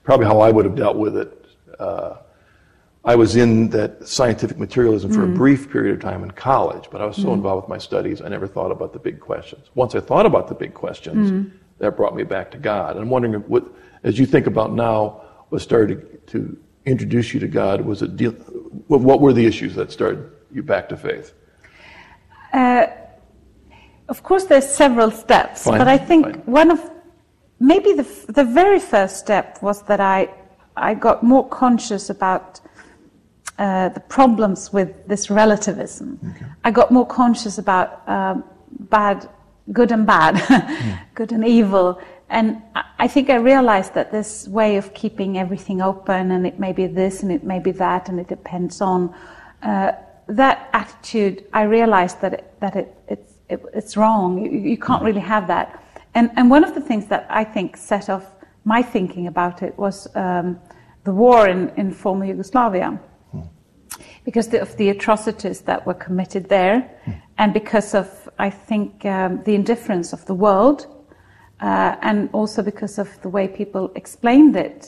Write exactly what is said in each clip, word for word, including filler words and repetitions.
probably how I would have dealt with it. Uh, I was in that scientific materialism for mm. a brief period of time in college, but I was so mm. involved with my studies, I never thought about the big questions. Once I thought about the big questions, mm. that brought me back to God. And I'm wondering, what, as you think about now, what started to introduce you to God? Was it deal, what, what were the issues that started you back to faith? Uh, of course, there's several steps, Fine. but I think Fine. one of maybe the the very first step was that I I got more conscious about uh, the problems with this relativism. Okay. I got more conscious about um, bad, good and bad, mm. good and evil. And I think I realized that this way of keeping everything open, and it may be this and it may be that, and it depends on uh, that attitude. I realized that it, that it, it's it, it's wrong. You, you can't really have that. And and one of the things that I think set off my thinking about it was um, the war in, in former Yugoslavia, hmm. because the, of the atrocities that were committed there, hmm. and because of I think um, the indifference of the world. Uh, and also because of the way people explained it,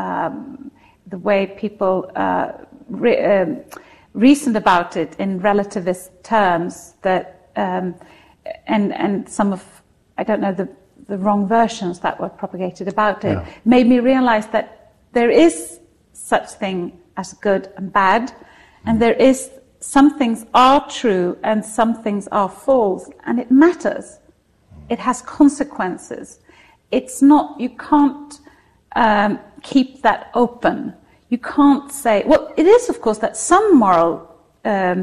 um, the way people uh, re- um, reasoned about it in relativist terms, that um, and and some of I don't know the the wrong versions that were propagated about it, yeah. made me realize that there is such thing as good and bad, mm. and there is some things are true and some things are false, and it matters. It has consequences. It's not, you can't um, keep that open. You can't say, well, it is, of course, that some moral um,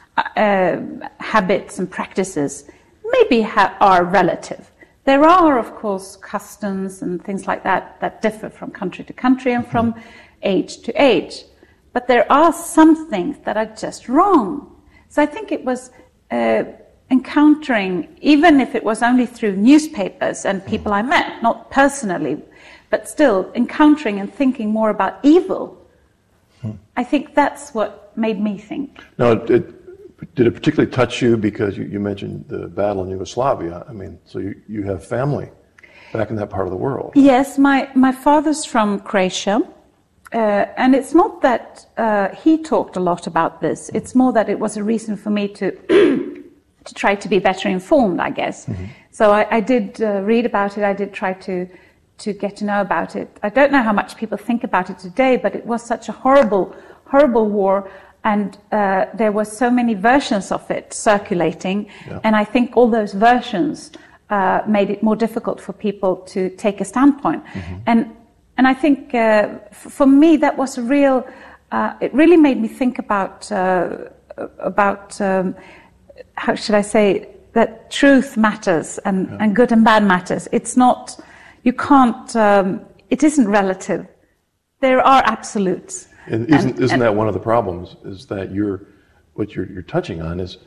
uh, habits and practices maybe ha- are relative. There are, of course, customs and things like that that differ from country to country and from age to age. But there are some things that are just wrong. So I think it was... Uh, encountering, even if it was only through newspapers and people I met, not personally, but still encountering and thinking more about evil, hmm. I think that's what made me think. Now, it, did it particularly touch you because you, you mentioned the battle in Yugoslavia? I mean, so you, you have family back in that part of the world. Yes, my, my father's from Croatia, uh, and it's not that uh, he talked a lot about this, it's more that it was a reason for me to to try to be better informed, I guess. Mm-hmm. So I, I did uh, read about it. I did try to to get to know about it. I don't know how much people think about it today, but it was such a horrible, horrible war, and uh, there were so many versions of it circulating, yeah. and I think all those versions uh, made it more difficult for people to take a standpoint. Mm-hmm. And and I think uh, f- for me that was a real. Uh, it really made me think about uh, about. Um, how should I say, that truth matters and, yeah. and good and bad matters. It's not, you can't, um, it isn't relative. There are absolutes. And isn't, and, isn't and, that one of the problems, is that you're, what you're, you're touching on is,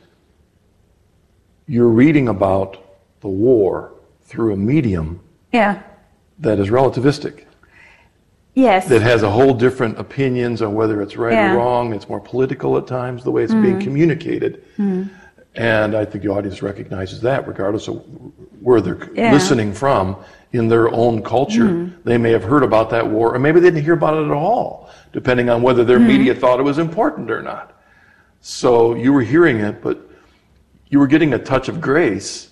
you're reading about the war through a medium yeah. that is relativistic. Yes. That has a whole different opinions on whether it's right yeah. or wrong. It's more political at times, the way it's mm. being communicated. Mm. And I think the audience recognizes that, regardless of where they're yeah. listening from in their own culture. Mm. They may have heard about that war, or maybe they didn't hear about it at all, depending on whether their mm. media thought it was important or not. So you were hearing it, but you were getting a touch of grace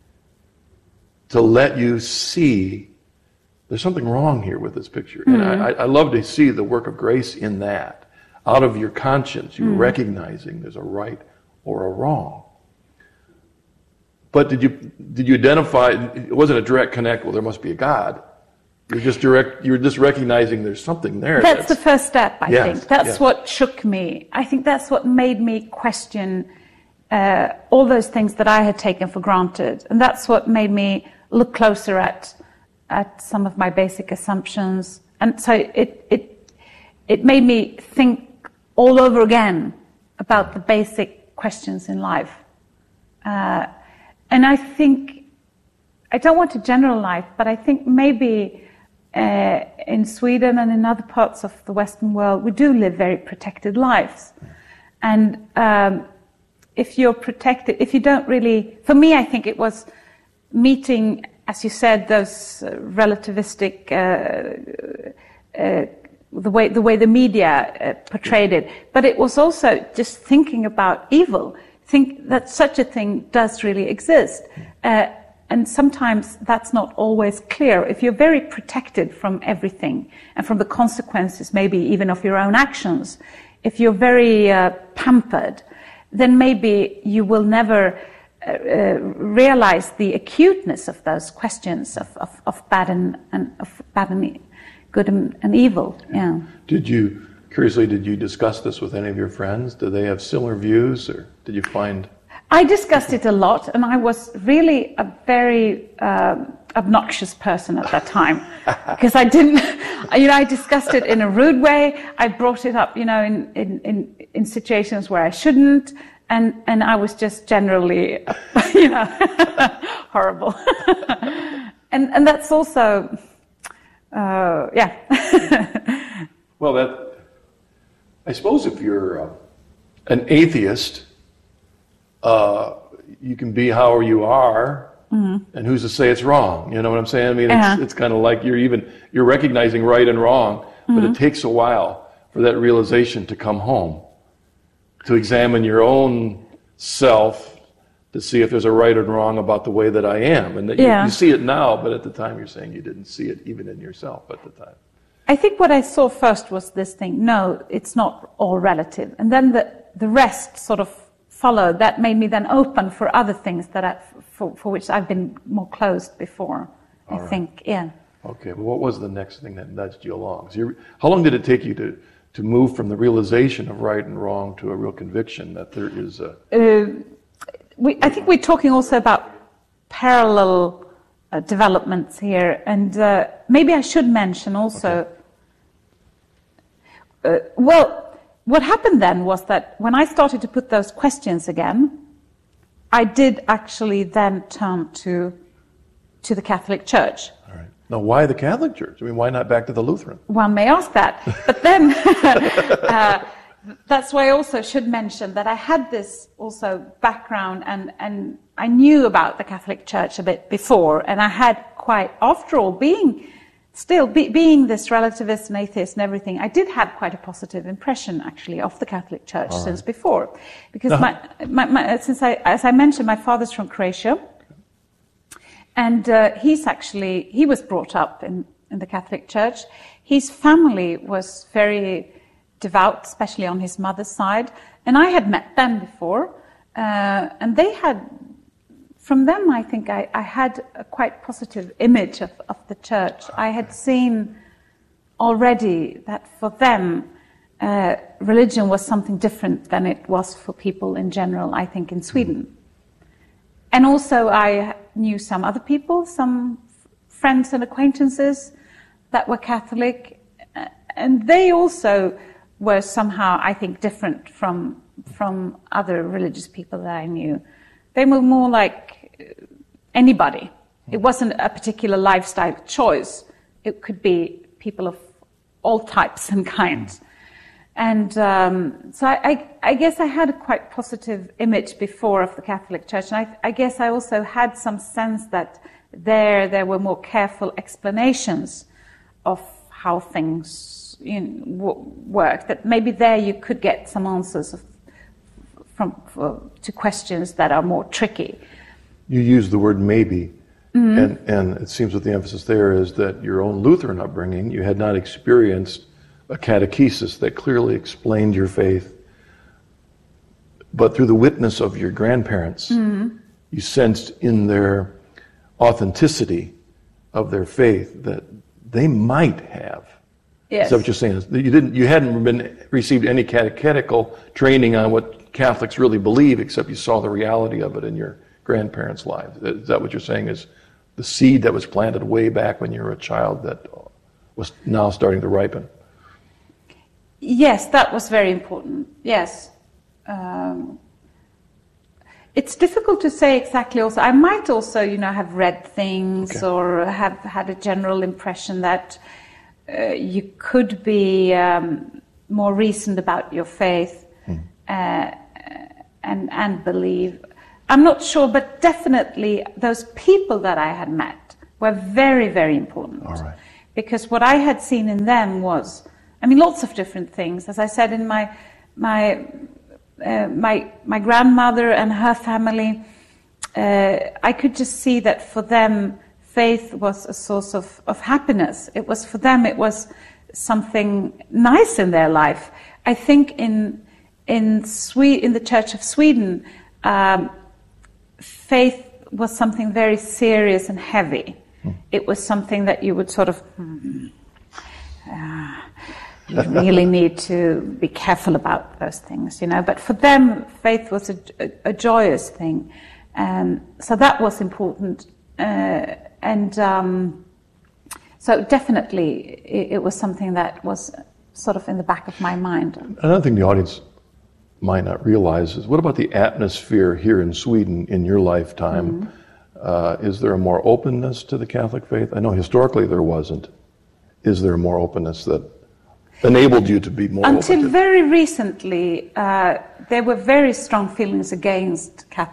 to let you see there's something wrong here with this picture. Mm. And I, I love to see the work of grace in that. Out of your conscience, you're mm. recognizing there's a right or a wrong. But did you did you identify? It wasn't a direct connect. Well, there must be a God. You're just direct. You're just recognizing there's something there. That's, that's the first step. I yes, think that's yes. what shook me. I think that's what made me question uh, all those things that I had taken for granted, and that's what made me look closer at at some of my basic assumptions. And so it it it made me think all over again about the basic questions in life. Uh, And I think, I don't want to generalize, but I think maybe uh, in Sweden and in other parts of the Western world, we do live very protected lives. And um, if you're protected, if you don't really, for me, I think it was meeting, as you said, those uh, relativistic uh, uh, the way the way the media uh, portrayed it. But it was also just thinking about evil. Think that such a thing does really exist. Uh, and sometimes that's not always clear. If you're very protected from everything and from the consequences, maybe even of your own actions, if you're very uh, pampered, then maybe you will never uh, uh, realize the acuteness of those questions of, of, of bad and, and of bad and good and, and evil. Yeah. Did you, curiously, did you discuss this with any of your friends? Do they have similar views, or did you find? I discussed it a lot, and I was really a very uh, obnoxious person at that time, because I didn't, you know, I discussed it in a rude way. I brought it up, you know, in in in, in situations where I shouldn't, and and I was just generally, you know, horrible. and and that's also, uh, yeah. Well, that, I suppose if you're uh, an atheist, uh, you can be how you are, mm-hmm. and who's to say it's wrong? You know what I'm saying? I mean, uh-huh. it's, it's kind of like you're even, you're recognizing right and wrong, mm-hmm. but it takes a while for that realization to come home, to examine your own self, to see if there's a right and wrong about the way that I am. And that you, yeah. you see it now, but at the time you're saying you didn't see it even in yourself at the time. I think what I saw first was this thing, no, it's not all relative. And then the, the rest sort of followed. That made me then open for other things that I, for, for which I've been more closed before, all I right. think, yeah. Okay, well, what was the next thing that nudged you along? So you're, how long did it take you to, to move from the realization of right and wrong to a real conviction that there is a... Uh, we, I think we're talking also about parallel uh, developments here, and uh, maybe I should mention also... Okay. Uh, well... What happened then was that when I started to put those questions again, I did actually then turn to to the Catholic Church. All right. Now, why the Catholic Church? I mean, why not back to the Lutheran? One may ask that. But then, uh, that's why I also should mention that I had this also background, and, and I knew about the Catholic Church a bit before, and I had quite, after all, being... Still, be, being this relativist and atheist and everything, I did have quite a positive impression, actually, of the Catholic Church right. since before. Because my, my, my, since I, as I mentioned, my father's from Croatia, and uh, he's actually, he was brought up in, in the Catholic Church. His family was very devout, especially on his mother's side, and I had met them before, uh, and they had... From them, I think I, I had a quite positive image of, of the church. I had seen already that for them, uh, religion was something different than it was for people in general, I think, in Sweden. And also I knew some other people, some friends and acquaintances that were Catholic, and they also were somehow, I think, different from, from other religious people that I knew. They were more like anybody. It wasn't a particular lifestyle choice. It could be people of all types and kinds. And um, so I, I, I guess I had a quite positive image before of the Catholic Church. And I, I guess I also had some sense that there there were more careful explanations of how things you know, w- work. That maybe there you could get some answers of From, for, to questions that are more tricky. You use the word maybe, mm-hmm. and, and it seems that the emphasis there is that your own Lutheran upbringing, you had not experienced a catechesis that clearly explained your faith, but through the witness of your grandparents, mm-hmm. you sensed in their authenticity of their faith that they might have. Yes. Is that what you're saying? You didn't. You hadn't been received any catechetical training on what Catholics really believe, except you saw the reality of it in your grandparents' lives. Is that what you're saying? Is the seed that was planted way back when you were a child that was now starting to ripen? Yes, that was very important. Yes. Um, it's difficult to say exactly also. I might also, you know, have read things okay. or have had a general impression that uh, you could be um, more reasoned about your faith hmm. uh, and, and believe. I'm not sure, but definitely those people that I had met were very, very important. All right. because what I had seen in them was, I mean, lots of different things. As I said, in my my uh, my my grandmother and her family, uh, I could just see that for them, faith was a source of, of happiness. It was for them, it was something nice in their life. I think in in Swe- in the Church of Sweden, um, faith was something very serious and heavy. Hmm. It was something that you would sort of, hmm, uh, you really need to be careful about those things, you know. But for them, faith was a, a, a joyous thing, and so that was important. Uh, and um, so definitely, it, it was something that was sort of in the back of my mind. Another thing the audience might not realize is, what about the atmosphere here in Sweden in your lifetime? Mm-hmm. Uh, is there a more openness to the Catholic faith? I know historically there wasn't. Is there more openness that enabled you to be more Until open to... very recently, uh, there were very strong feelings against Catholic,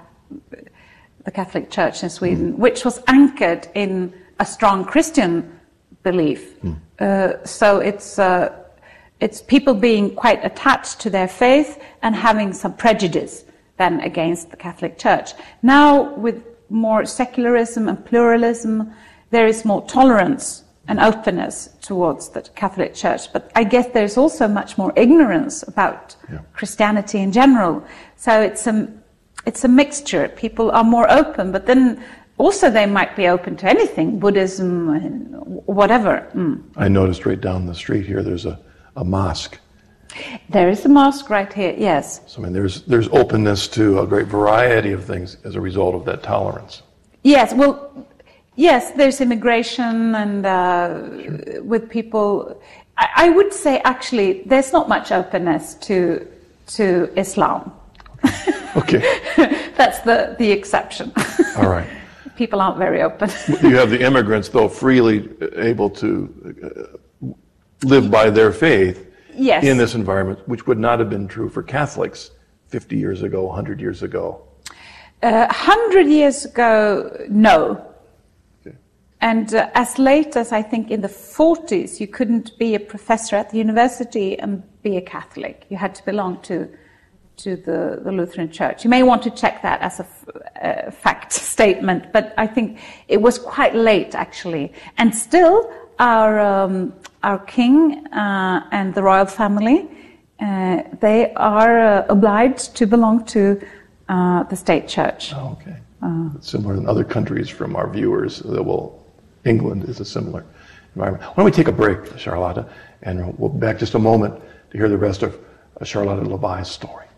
the Catholic Church in Sweden, mm. which was anchored in a strong Christian belief. Mm. Uh, so it's uh, it's people being quite attached to their faith and having some prejudice then against the Catholic Church. Now, with more secularism and pluralism, there is more tolerance and openness towards the Catholic Church. But I guess there's also much more ignorance about yeah. Christianity in general. So it's a, it's a mixture. People are more open, but then also they might be open to anything, Buddhism, and whatever. Mm. I noticed right down the street here, there's a, a mosque. There is a mosque right here, yes. So I mean, there's there's openness to a great variety of things as a result of that tolerance. Yes, well, yes, there's immigration and uh, sure. with people. I, I would say actually there's not much openness to to Islam. Okay. That's the, the exception. All right. People aren't very open. You have the immigrants, though, freely able to uh, live by their faith. Yes. In this environment, which would not have been true for Catholics fifty years ago, one hundred years ago? Uh, one hundred years ago, no. Okay. And uh, as late as I think in the forties, you couldn't be a professor at the university and be a Catholic. You had to belong to to the, the Lutheran Church. You may want to check that as a, f- a fact statement, but I think it was quite late, actually. And still, our... Um, Our king uh, and the royal family, uh, they are uh, obliged to belong to uh, the state church. Oh, okay. Uh, it's similar in other countries from our viewers. That will, England is a similar environment. Why don't we take a break, Charlotta, and we'll be back just a moment to hear the rest of Charlotta Lebaj's story.